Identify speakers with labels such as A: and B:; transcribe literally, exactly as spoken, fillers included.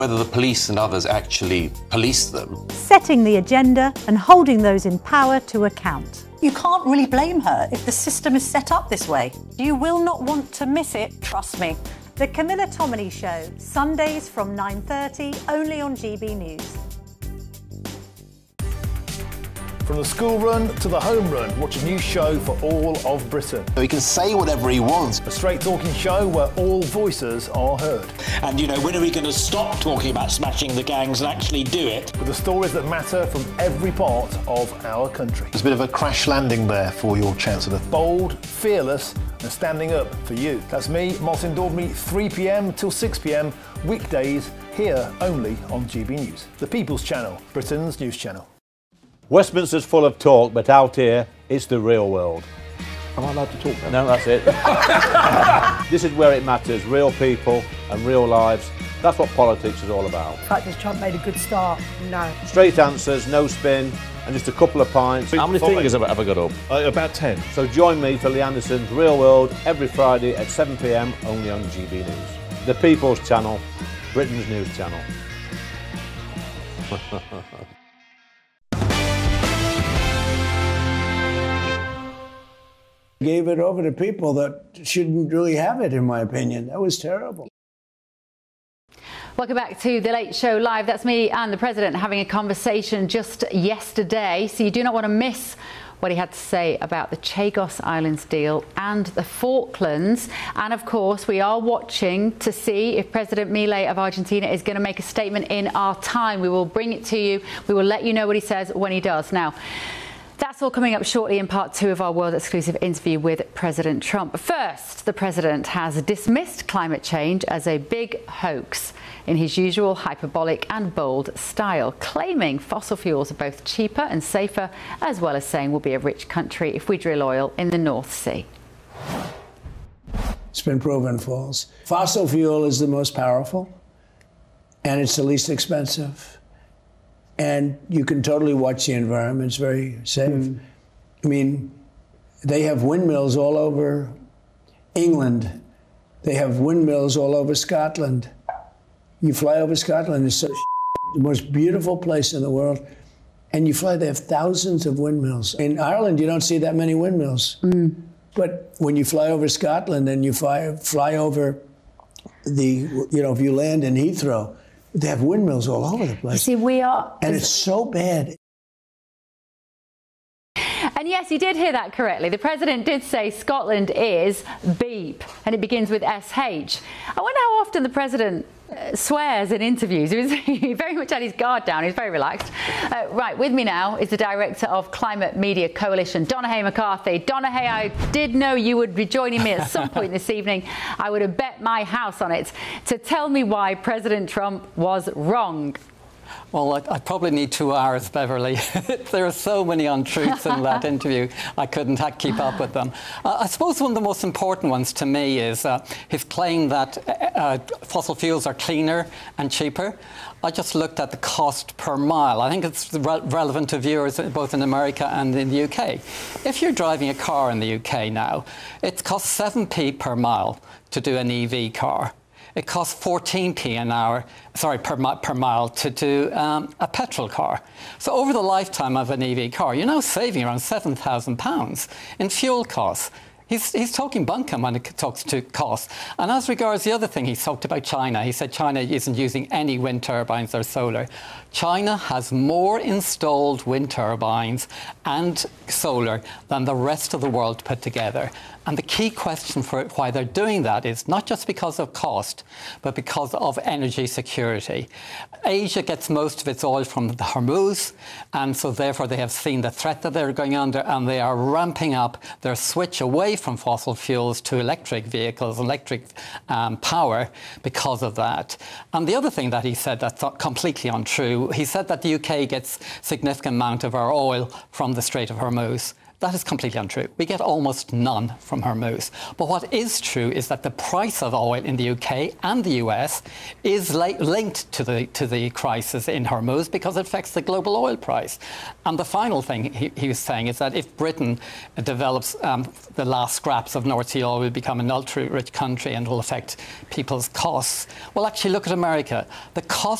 A: Whether the police and others actually police them.
B: Setting the agenda and holding those in power to account.
C: You can't really blame her if the system is set up this way. You will not want to miss it, trust me.
B: The Camilla Tominey Show, Sundays from nine thirty, only on G B News.
D: From the school run to the home run, watch a new show for all of Britain.
E: He can say whatever he wants.
D: A straight talking show where all voices are heard.
F: And, you know, when are we going to stop talking about smashing the gangs and actually do it?
D: With the stories that matter from every part of our country.
E: There's a bit of a crash landing there for your Chancellor.
D: Bold, fearless and standing up for you. That's me, Martin Daubney, three p m till six p m, weekdays, here only on G B News. The People's Channel, Britain's news channel.
G: Westminster's full of talk, but out here, it's the real world.
E: Am I allowed to talk now?
G: No, that's it. This is where it matters, real people and real lives. That's what politics is all about.
H: The fact that Trump made a good start, no.
G: Straight answers, no spin, and just a couple of pints.
I: How many fingers have I got up?
G: Uh, about ten. So join me for Lee Anderson's Real World every Friday at seven p m only on G B News. The People's Channel, Britain's news channel.
J: Gave it over to people that shouldn't really have it, in my opinion. That was terrible.
K: Welcome back to The Late Show Live. That's me and the President having a conversation just yesterday. So you do not want to miss what he had to say about the Chagos Islands deal and the Falklands. And of course, we are watching to see if President Milei of Argentina is going to make a statement in our time. We will bring it to you. We will let you know what he says when he does. Now, that's all coming up shortly in part two of our world exclusive interview with President Trump. First, the president has dismissed climate change as a big hoax in his usual hyperbolic and bold style, claiming fossil fuels are both cheaper and safer, as well as saying we'll be a rich country if we drill oil in the North Sea.
J: It's been proven false. Fossil fuel is the most powerful, and it's the least expensive. And you can totally watch the environment. It's very safe. Mm. I mean, they have windmills all over England. They have windmills all over Scotland. You fly over Scotland, it's so the most beautiful place in the world. And you fly, they have thousands of windmills. In Ireland, you don't see that many windmills. Mm. But when you fly over Scotland and you fly, fly over the, you know, if you land in Heathrow, they have windmills all over the place.
K: You see, we are...
J: And it's so bad.
K: And yes, you did hear that correctly. The president did say Scotland is beep, and it begins with S H. I wonder how often the president uh, swears in interviews. He was he very much had his guard down. He was very relaxed. Uh, right, with me now is the director of Climate Media Coalition, Donnahay McCarthy. Donnahay, I did know you would be joining me at some point this evening. I would have bet my house on it to tell me why President Trump was wrong.
L: Well, I, I probably need two hours, Beverly. There are so many untruths in that interview, I couldn't ha- keep up with them. Uh, I suppose one of the most important ones to me is uh, his claim that uh, fossil fuels are cleaner and cheaper. I just looked at the cost per mile. I think it's re- relevant to viewers both in America and in the U K. If you're driving a car in the U K now, it costs seven p per mile to do an E V car. It costs fourteen p an hour, sorry, per, per mile to do um, a petrol car. So over the lifetime of an E V car, you're now saving around seven thousand pounds in fuel costs. He's, he's talking bunkum when it talks to cost. And as regards the other thing, he talked about China. He said China isn't using any wind turbines or solar. China has more installed wind turbines and solar than the rest of the world put together. And the key question for why they're doing that is not just because of cost, but because of energy security. Asia gets most of its oil from the Hormuz, and so therefore they have seen the threat that they're going under, and they are ramping up their switch away from fossil fuels to electric vehicles, electric um, power because of that. And the other thing that he said that's completely untrue, he said that the U K gets a significant amount of our oil from the Strait of Hormuz. That is completely untrue. We get almost none from Hormuz. But what is true is that the price of oil in the U K and the U S is li linked to the to the crisis in Hormuz because it affects the global oil price. And the final thing he, he was saying is that if Britain develops um, the last scraps of North Sea oil, will become an ultra-rich country and will affect people's costs. Well, actually, look at America. The cost